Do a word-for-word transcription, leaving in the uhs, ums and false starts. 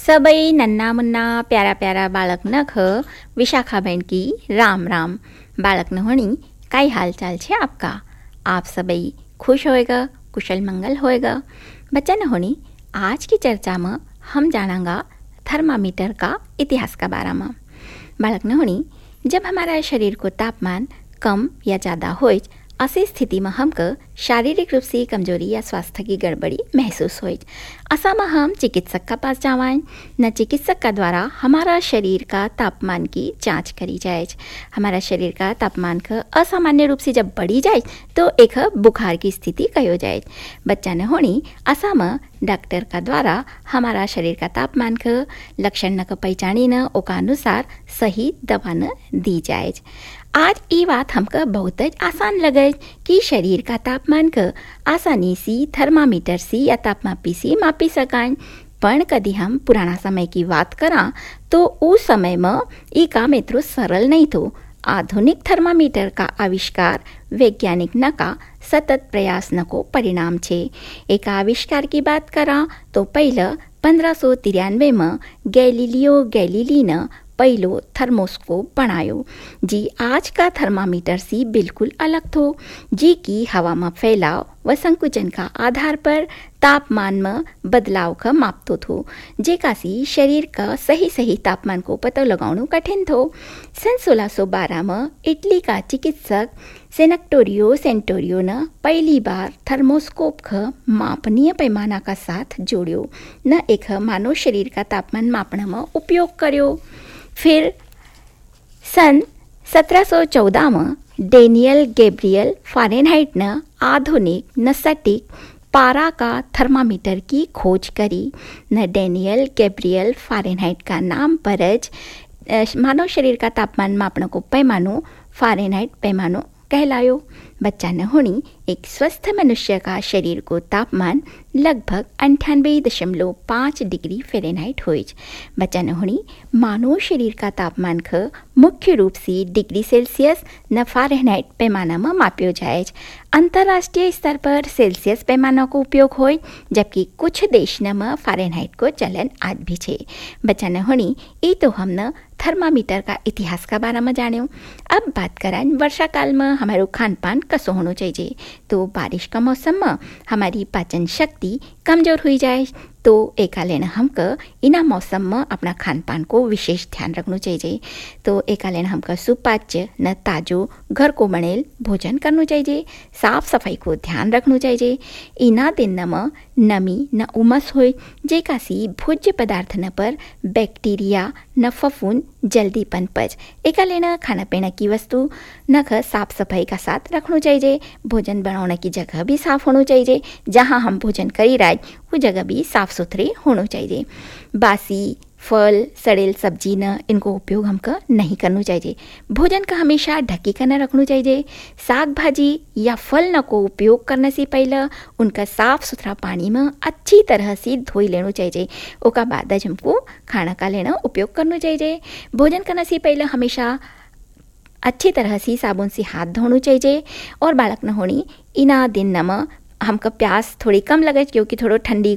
सबई नन्ना मुन्ना प्यारा प्यारा बाळकनं ख विशाखाबेन की राम राम। बाळकनं होनी काई हाल चाल छे आपका। आप सबई खुश होएगा, कुशल मंगल होएगा। बच्चा न होनी आज की चर्चा में हम जानांगा थर्मामीटर का इतिहास का बारा में। बाळक न होनी जब हमारा शरीर को तापमान कम या ज़्यादा होए ऐसी स्थिति में हमको शारीरिक रूप से कमजोरी या स्वास्थ्य की गड़बड़ी महसूस होए। ऐसा में हम चिकित्सक का पास जावाएं न चिकित्सक का द्वारा हमारा शरीर का तापमान की जांच करी जाए। हमारा शरीर का तापमान का असामान्य रूप से जब बढ़ी जाए तो एक बुखार की स्थिति कहो जाए। बच्चा न होनी ऐसा में डॉक्टर का द्वारा हमारा शरीर का तापमान का लक्षण न का पहचानी न ओका अनुसार सही दवा न दी जाए। आज ये बात हमको बहुत आसान लगे कि शरीर का तापमान का आसानी से थर्मामीटर से या तापमापी से मापी सकाएं। पण कदी हम पुराना समय की बात करा तो उस समय में ये काम इतना सरल नहीं थो। आधुनिक थर्मामीटर का आविष्कार वैज्ञानिक न का सतत प्रयास न को परिणाम छे। एक आविष्कार की बात करा तो पहले पंद्रह सौ तिरानवे में गैलीलियो गैलीली न पहलो थर्मोस्कोप बनायो जी आज का थर्मामीटर से बिल्कुल अलग थो। जी की हवा में फैलाव व संकुचन का आधार पर तापमान में बदलाव का मापतो थो। जे का सी शरीर का सही सही तापमान को पता लगाना कठिन थो। सन सोलह सौ बारह में इटली का चिकित्सक सेनेक्टोरियो सेंटोरियो ने पहली बार थर्मोस्कोप का मापनीय पैमाना का साथ जोड़ियो न एक मानव शरीर का तापमान मापने में उपयोग करो। फिर सन सत्रह सौ चौदह में डेनियल गैब्रियल फ़ारेनहाइट ने आधुनिक न सटीक पारा का थर्मामीटर की खोज करी। न डेनियल गैब्रियल फ़ारेनहाइट का नाम पर ज मानव शरीर का तापमान मापने को पैमानो फ़ारेनहाइट पैमानो कहलायो। बच्चा न होनी एक स्वस्थ मनुष्य का शरीर को तापमान लगभग अंठानवे दशमलव पाँच डिग्री फ़ारेनहाइट होए। बच्चा न होनी मानव शरीर का तापमान ख मुख्य रूप से डिग्री सेल्सियस न फ़ारेनहाइट पैमाना में माप्यो जाए। अंतर्राष्ट्रीय स्तर पर सेल्सियस पैमाना को उपयोग होए जबकि कुछ देश न में फ़ारेनहाइट को चलन आज भी छे। बच्चा न होनी ये तो हमने थर्मामीटर का इतिहास का बारे में जान्यो। अब बात कराएं वर्षा काल में हमारो खान पान कसो होना चाहिए। तो बारिश का मौसम में हमारी पाचन शक्ति कमजोर हुई जाए तो एका लेना हमको इना मौसम में अपना खान पान को विशेष ध्यान रखना चाहिए। तो एका लेना हमको सुपाच्य न ताजो घर को बनेल भोजन करना चाहिए। साफ सफाई को ध्यान रखना चाहिए। इना दिन में नमी न उमस होए जे का सी भोज्य पदार्थ न पर बैक्टीरिया न फफूंद जल्दी पनपज। एका लेना खाना पीना की वस्तु न ख साफ सफाई का साथ रखना चाहिए। भोजन बनाने की जगह भी साफ होना चाहिए। जहाँ हम भोजन करी रहे वो जगह भी साफ सुथरी होना चाहिए। बासी फल सड़ेल सब्जी न इनको उपयोग हमको नहीं करना चाहिए। भोजन का हमेशा ढकी कर न रखना चाहिए। साग भाजी या फल न को उपयोग करने से पहले उनका साफ सुथरा पानी में अच्छी तरह से धोई लेना चाहिए। उसका बाद हमको खाना का लेना उपयोग करना चाहिए। भोजन करने से पहले हमेशा अच्छी तरह से साबुन से हाथ धोना चाहिए। और बालक न होनी इना दिन न में हमको प्यास थोड़ी कम लगे क्योंकि थोड़ा ठंडी